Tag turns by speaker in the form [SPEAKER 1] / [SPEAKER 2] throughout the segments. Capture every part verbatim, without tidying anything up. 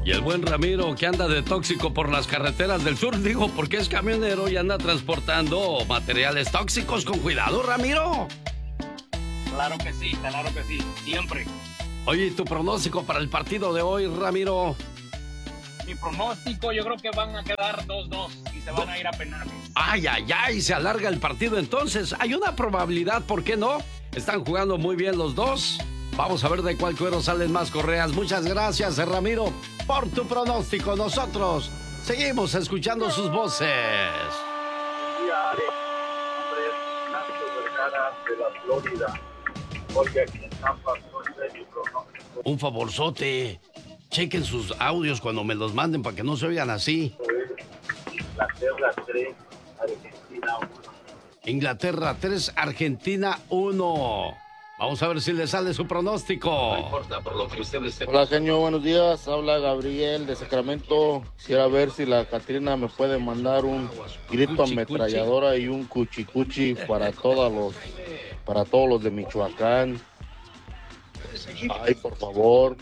[SPEAKER 1] Y el buen Ramiro, que anda de tóxico por las carreteras del sur, digo, porque es camionero y anda transportando materiales tóxicos. Con cuidado, Ramiro.
[SPEAKER 2] Claro que sí, claro que sí, siempre.
[SPEAKER 1] Oye, ¿y tu pronóstico para el partido de hoy, Ramiro?
[SPEAKER 2] Mi pronóstico, yo creo que van a quedar dos dos y se van a ir a penales.
[SPEAKER 1] Ay, ay, ay, se alarga el partido entonces. Hay una probabilidad, ¿por qué no? Están jugando muy bien los dos. Vamos a ver de cuál cuero salen más correas. Muchas gracias, Ramiro, por tu pronóstico. Nosotros seguimos escuchando sus voces.
[SPEAKER 3] Y Ale, hombre, Ignacio Vergara de la Florida. Porque aquí en Tampa no es mi pronóstico.
[SPEAKER 1] Un favorzote. Chequen sus audios cuando me los manden para que no se oigan así.
[SPEAKER 3] Inglaterra tres, Argentina uno.
[SPEAKER 1] Inglaterra tres, Argentina uno. Vamos a ver si le sale su pronóstico. No importa por lo que ustedes...
[SPEAKER 4] Hola, genio, buenos días. Habla Gabriel de Sacramento. Quisiera ver si la Catrina me puede mandar un grito
[SPEAKER 1] Cuchi,
[SPEAKER 4] ametralladora cuchi. Y un cuchicuchi para todos los, para todos los de Michoacán. Ay, por favor.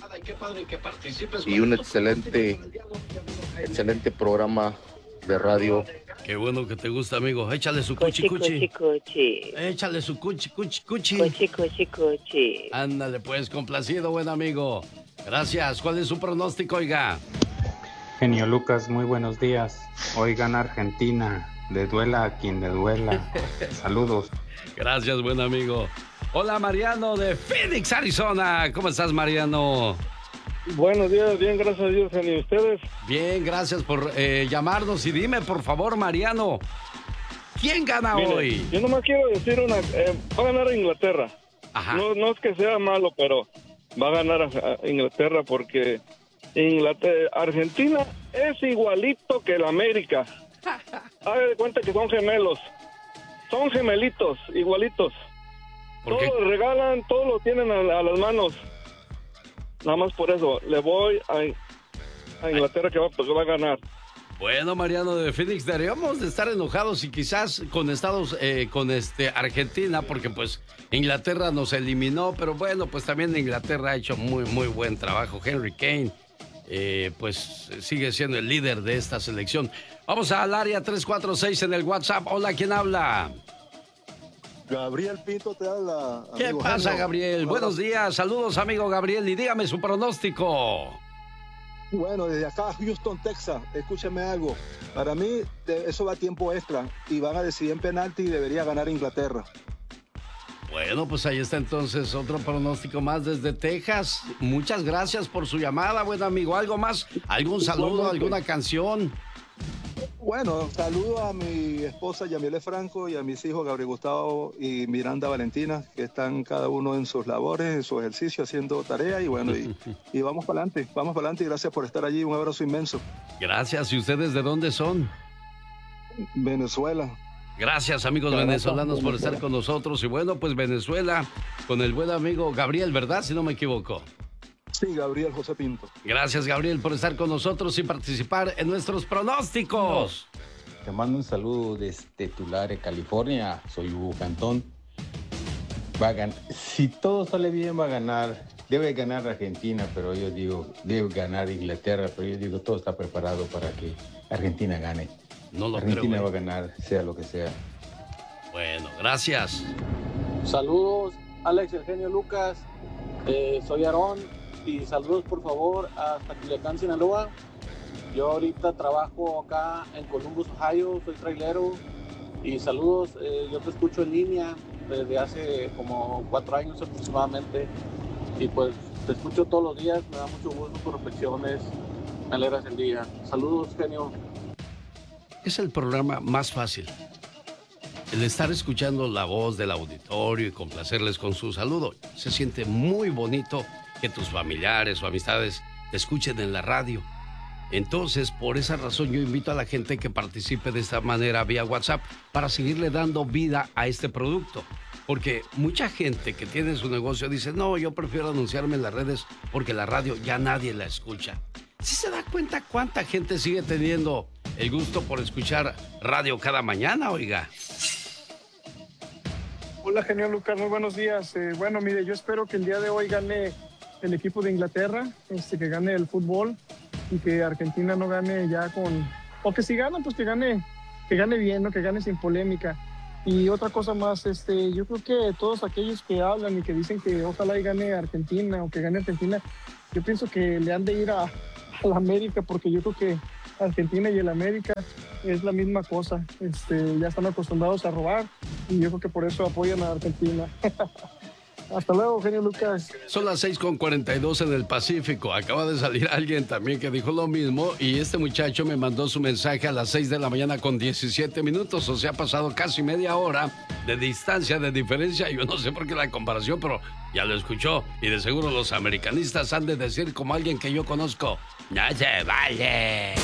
[SPEAKER 4] Y un excelente, excelente programa de radio.
[SPEAKER 1] Qué bueno que te gusta, amigo. Échale su cuchi, cuchi.
[SPEAKER 5] Cuchi, cuchi.
[SPEAKER 1] Échale su cuchi, cuchi, cuchi.
[SPEAKER 5] Cuchi, cuchi, cuchi.
[SPEAKER 1] Ándale, pues, complacido, buen amigo. Gracias. ¿Cuál es su pronóstico, oiga?
[SPEAKER 6] Genio Lucas, muy buenos días. Hoy gana Argentina. Le duela a quien le duela. Saludos.
[SPEAKER 1] Gracias, buen amigo. Hola, Mariano de Phoenix, Arizona. ¿Cómo estás, Mariano?
[SPEAKER 7] Buenos días, bien, gracias a Dios, ¿y ustedes?
[SPEAKER 1] Bien, gracias por eh, llamarnos. Y dime, por favor, Mariano, ¿quién gana
[SPEAKER 7] Mire,
[SPEAKER 1] hoy?
[SPEAKER 7] Yo nomás quiero decir una... Eh, va a ganar Inglaterra.
[SPEAKER 1] Ajá.
[SPEAKER 7] No, no es que sea malo, pero va a ganar a, a Inglaterra porque Inglaterra, Argentina es igualito que el América. Haga de cuenta que son gemelos. Son gemelitos, igualitos.
[SPEAKER 1] ¿Por
[SPEAKER 7] Todos
[SPEAKER 1] qué?
[SPEAKER 7] regalan, todos lo tienen a, a las manos. Nada más por eso, le voy a, a Inglaterra que va, pues, va a ganar.
[SPEAKER 1] Bueno, Mariano de Phoenix, deberíamos de estar enojados y quizás con Estados, eh, con este Argentina, porque pues Inglaterra nos eliminó, pero bueno, pues también Inglaterra ha hecho muy, muy buen trabajo. Henry Kane, eh, pues sigue siendo el líder de esta selección. Vamos al área tres cuatro seis en el WhatsApp. Hola, ¿quién habla?
[SPEAKER 8] Gabriel Pinto te habla.
[SPEAKER 1] ¿Qué pasa,
[SPEAKER 8] genio?
[SPEAKER 1] Gabriel?
[SPEAKER 8] Hola.
[SPEAKER 1] Buenos días, saludos, amigo Gabriel, y dígame su pronóstico.
[SPEAKER 8] Bueno, desde acá, Houston, Texas, escúchame algo. Para mí, de- eso va a tiempo extra y van a decidir en penalti y debería ganar Inglaterra.
[SPEAKER 1] Bueno, pues ahí está entonces otro pronóstico más desde Texas. Muchas gracias por su llamada, buen amigo. ¿Algo más? ¿Algún saludo, alguna canción?
[SPEAKER 8] Bueno, saludo a mi esposa Yamilet Franco y a mis hijos Gabriel Gustavo y Miranda Valentina, que están cada uno en sus labores, en su ejercicio, haciendo tarea y bueno, y, y vamos para adelante, vamos para adelante y gracias por estar allí. Un abrazo inmenso.
[SPEAKER 1] Gracias. ¿Y ustedes de dónde son?
[SPEAKER 8] Venezuela.
[SPEAKER 1] Gracias, amigos
[SPEAKER 8] Caracas,
[SPEAKER 1] venezolanos, por
[SPEAKER 8] Venezuela.
[SPEAKER 1] estar con nosotros. Y bueno, pues Venezuela, con el buen amigo Gabriel, ¿verdad? Si no me equivoco.
[SPEAKER 8] Sí, Gabriel José Pinto.
[SPEAKER 1] Gracias, Gabriel, por estar con nosotros y participar en nuestros pronósticos.
[SPEAKER 9] Te mando un saludo desde Tulare, California. Soy Hugo Cantón. Va a gan- si todo sale bien, va a ganar. Debe ganar Argentina, pero yo digo, debe ganar Inglaterra, pero yo digo, todo está preparado para que Argentina gane.
[SPEAKER 1] No lo
[SPEAKER 9] Argentina
[SPEAKER 1] creo,
[SPEAKER 9] va a
[SPEAKER 1] güey.
[SPEAKER 9] ganar, sea lo que sea.
[SPEAKER 1] Bueno, gracias.
[SPEAKER 10] Saludos, Alex, el genio Lucas. Eh, soy Aarón y saludos por favor hasta Culiacán, Sinaloa. Yo ahorita trabajo acá en Columbus, Ohio, soy trailero y saludos, eh, yo te escucho en línea desde hace como cuatro años aproximadamente y pues te escucho todos los días, me da mucho gusto tus reflexiones, me alegras el día. Saludos, genio.
[SPEAKER 1] Es el programa más fácil. El estar escuchando la voz del auditorio y complacerles con su saludo. Se siente muy bonito que tus familiares o amistades te escuchen en la radio. Entonces, por esa razón, yo invito a la gente que participe de esta manera vía WhatsApp para seguirle dando vida a este producto. Porque mucha gente que tiene su negocio dice, no, yo prefiero anunciarme en las redes porque la radio ya nadie la escucha. ¿Sí se da cuenta cuánta gente sigue teniendo el gusto por escuchar radio cada mañana, oiga?
[SPEAKER 11] Hola, genio Lucas, muy buenos días. Eh, bueno, mire, yo espero que el día de hoy gane el equipo de Inglaterra, este, que gane el fútbol y que Argentina no gane ya con... O que si gana, pues que gane, que gane bien, ¿no? Que gane sin polémica. Y otra cosa más, este, yo creo que todos aquellos que hablan y que dicen que ojalá y gane Argentina o que gane Argentina, yo pienso que le han de ir a, a la América, porque yo creo que Argentina y el América es la misma cosa. Este, ya están acostumbrados a robar y yo creo que por eso apoyan a Argentina. Hasta luego, genio Lucas.
[SPEAKER 1] Son las seis con cuarenta y dos en el Pacífico. Acaba de salir alguien también que dijo lo mismo y este muchacho me mandó su mensaje a las seis de la mañana con diecisiete minutos. O sea, ha pasado casi media hora de distancia, de diferencia. Yo no sé por qué la comparación, pero ya lo escuchó. Y de seguro los americanistas han de decir como alguien que yo conozco: ¡no se vale!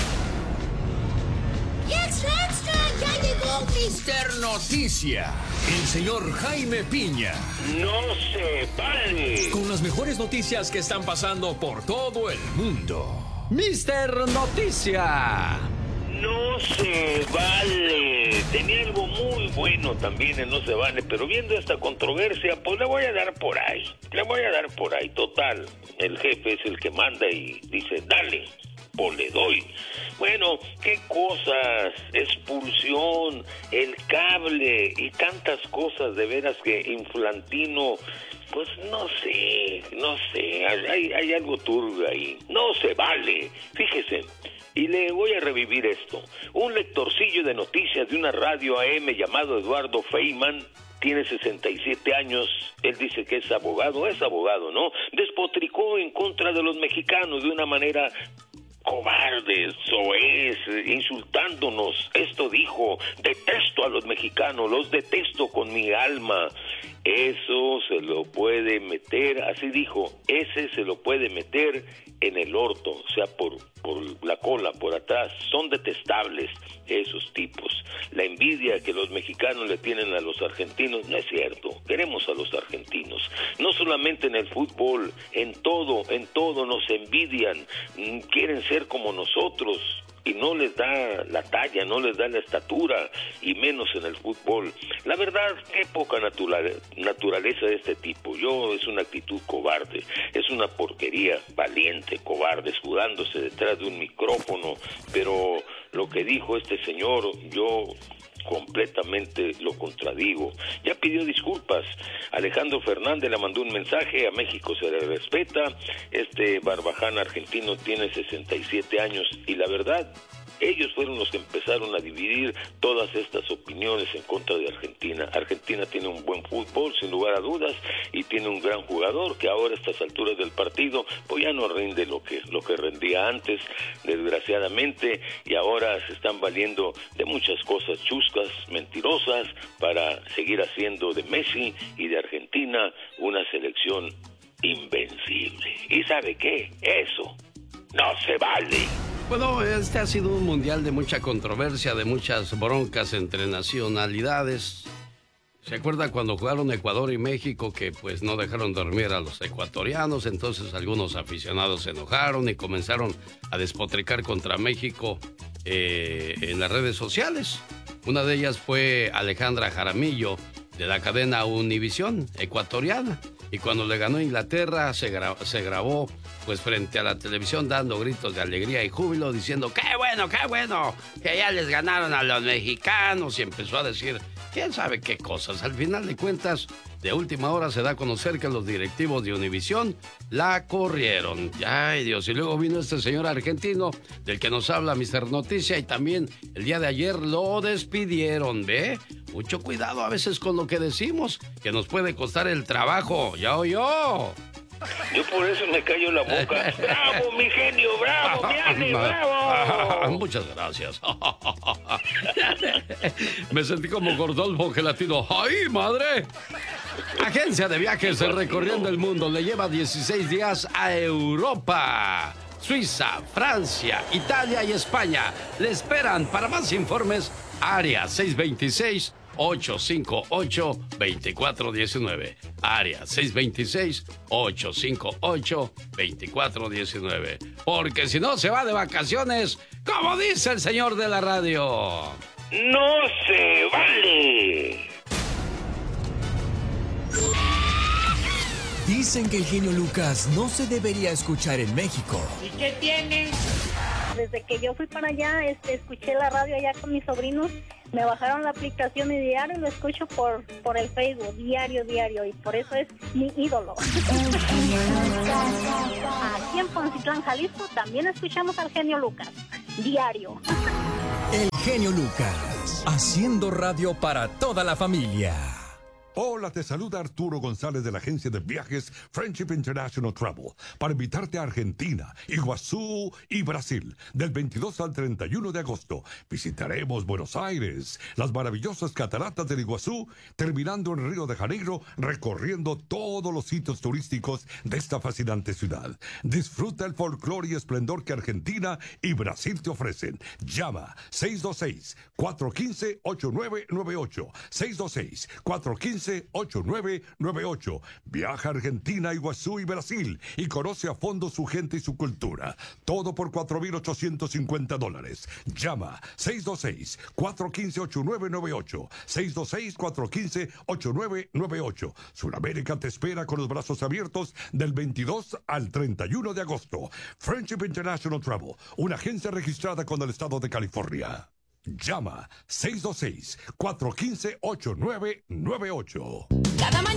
[SPEAKER 12] ¡Y extra, extra! ¡Ya llegó mister Noticia! El señor Jaime Piña.
[SPEAKER 13] ¡No se vale!
[SPEAKER 12] Con las mejores noticias que están pasando por todo el mundo.
[SPEAKER 1] mister Noticia.
[SPEAKER 13] No se vale. Tenía algo muy bueno también en No se vale, pero viendo esta controversia, pues le voy a dar por ahí. Le voy a dar por ahí. Total, el jefe es el que manda y dice, dale. O le doy. Bueno, qué cosas, expulsión, el cable y tantas cosas de veras que Inflantino, pues no sé, no sé, hay, hay algo turbio ahí. No se vale, fíjese. Y le voy a revivir esto. Un lectorcillo de noticias de una radio A M llamado Eduardo Feynman, tiene sesenta y siete años, él dice que es abogado, es abogado, ¿no? Despotricó en contra de los mexicanos de una manera cobarde, soez, insultándonos. Esto dijo: detesto a los mexicanos, los detesto con mi alma. Eso se lo puede meter, así dijo, ese se lo puede meter en el orto, o sea, por, por la cola, por atrás. Son detestables esos tipos. La envidia que los mexicanos le tienen a los argentinos no es cierto. Queremos a los argentinos, no solamente en el fútbol, en todo, en todo nos envidian, quieren ser como nosotros. Y no les da la talla, no les da la estatura, y menos en el fútbol. La verdad, qué poca natural, naturaleza de este tipo. Yo, es una actitud cobarde, es una porquería, valiente, cobarde, escudándose detrás de un micrófono. Pero lo que dijo este señor, yo completamente lo contradigo. Ya pidió disculpas. Alejandro Fernández le mandó un mensaje: a México se le respeta. Este barbaján argentino tiene sesenta y siete años y la verdad, ellos fueron los que empezaron a dividir todas estas opiniones en contra de Argentina. Argentina tiene un buen fútbol, sin lugar a dudas, y tiene un gran jugador que ahora a estas alturas del partido pues ya no rinde lo que, lo que rendía antes, desgraciadamente, y ahora se están valiendo de muchas cosas chuscas, mentirosas, para seguir haciendo de Messi y de Argentina una selección invencible. ¿Y sabe qué? Eso no se vale.
[SPEAKER 1] Bueno, este ha sido un mundial de mucha controversia, de muchas broncas entre nacionalidades. ¿Se acuerda cuando jugaron Ecuador y México que pues no dejaron dormir a los ecuatorianos? Entonces algunos aficionados se enojaron y comenzaron a despotricar contra México eh, en las redes sociales. Una de ellas fue Alejandra Jaramillo, de la cadena Univisión ecuatoriana. Y cuando le ganó Inglaterra, se, gra se grabó pues frente a la televisión dando gritos de alegría y júbilo, diciendo ¡qué bueno, qué bueno! Que ya les ganaron a los mexicanos. Y empezó a decir quién sabe qué cosas. Al final de cuentas, de última hora se da a conocer que los directivos de Univisión la corrieron. ¡Ay, Dios! Y luego vino este señor argentino del que nos habla mister Noticia, y también el día de ayer lo despidieron, ¿ve? Mucho cuidado a veces con lo que decimos, que nos puede costar el trabajo. ¿Ya oyó?
[SPEAKER 13] Yo por eso me callo la boca. ¡Bravo, mi genio! ¡Bravo, mi Ani! ¡Bravo!
[SPEAKER 1] Muchas gracias. Me sentí como Gordolfo Gelatino. ¡Ay, madre! Agencia de viajes recorriendo el mundo le lleva dieciséis días a Europa. Suiza, Francia, Italia y España le esperan. Para más informes, área seis dos seis, ocho cinco ocho, dos cuatro uno nueve. Área seis dos seis, ocho cinco ocho, dos cuatro uno nueve. Porque si no se va de vacaciones, como dice el señor de la radio,
[SPEAKER 13] ¡no se vale!
[SPEAKER 12] Dicen que el genio Lucas no se debería escuchar en México.
[SPEAKER 14] ¿Y qué tiene? desde que yo fui para allá, este, escuché la radio allá con mis sobrinos, me bajaron la aplicación y diario lo escucho por, por el Facebook, diario, diario, y por eso es mi ídolo. Aquí en Poncitlán, Jalisco, también escuchamos al genio Lucas, diario.
[SPEAKER 15] El genio Lucas, haciendo radio para toda la familia.
[SPEAKER 16] Hola, te saluda Arturo González de la agencia de viajes Friendship International Travel para invitarte a Argentina, Iguazú y Brasil del veintidós al treinta y uno de agosto. Visitaremos Buenos Aires, las maravillosas cataratas del Iguazú, terminando en Río de Janeiro, recorriendo todos los sitios turísticos de esta fascinante ciudad. Disfruta el folclore y esplendor que Argentina y Brasil te ofrecen. Llama seis dos seis, cuatro uno cinco, ocho nueve nueve ocho, seis dos seis, cuatro uno cinco, ocho nueve nueve ocho. Viaja a Argentina, Iguazú y Brasil y conoce a fondo su gente y su cultura. Todo por cuatro mil ochocientos cincuenta dólares. Llama seis dos seis, cuatro uno cinco, ocho nueve nueve ocho. seis dos seis, cuatro uno cinco, ocho nueve nueve ocho. Sudamérica te espera con los brazos abiertos del veintidós al treinta y uno de agosto. Friendship International Travel, una agencia registrada con el estado de California. Llama seis dos seis, cuatro uno cinco, ocho nueve nueve ocho.
[SPEAKER 17] Cada mañana